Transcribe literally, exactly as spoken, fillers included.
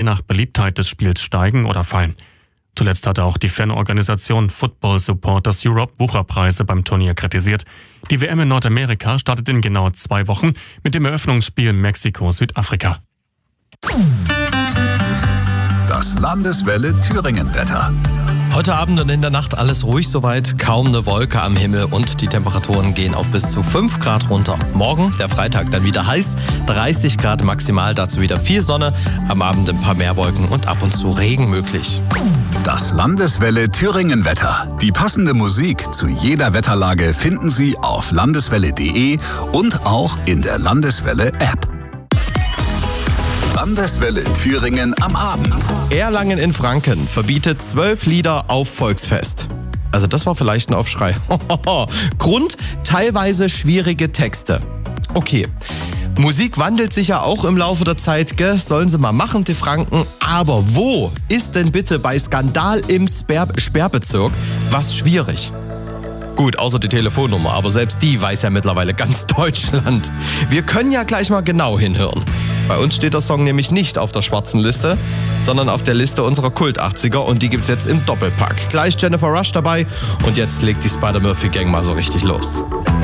nach Beliebtheit des Spiels steigen oder fallen. Zuletzt hatte auch die Fanorganisation Football Supporters Europe Wucherpreise beim Turnier kritisiert. Die W M in Nordamerika startet in genau zwei Wochen mit dem Eröffnungsspiel Mexiko-Südafrika. Das Landeswelle Thüringen-Wetter. Heute Abend und in der Nacht alles ruhig soweit, kaum eine Wolke am Himmel und die Temperaturen gehen auf bis zu fünf Grad runter. Morgen, der Freitag, dann wieder heiß, dreißig Grad maximal, dazu wieder viel Sonne, am Abend ein paar mehr Wolken und ab und zu Regen möglich. Das Landeswelle Thüringen-Wetter. Die passende Musik zu jeder Wetterlage finden Sie auf landeswelle punkt de und auch in der Landeswelle-App. Landeswelle Thüringen am Abend. Erlangen in Franken verbietet zwölf Lieder auf Volksfest. Also das war vielleicht ein Aufschrei. Grund, teilweise schwierige Texte. Okay, Musik wandelt sich ja auch im Laufe der Zeit, gell? Sollen sie mal machen, die Franken. Aber wo ist denn bitte bei Skandal im Sperr- Sperrbezirk was schwierig? Gut, außer die Telefonnummer, aber selbst die weiß ja mittlerweile ganz Deutschland. Wir können ja gleich mal genau hinhören. Bei uns steht der Song nämlich nicht auf der schwarzen Liste, sondern auf der Liste unserer Kult-achtziger und die gibt's jetzt im Doppelpack. Gleich Jennifer Rush dabei und jetzt legt die Spider-Murphy Gang mal so richtig los.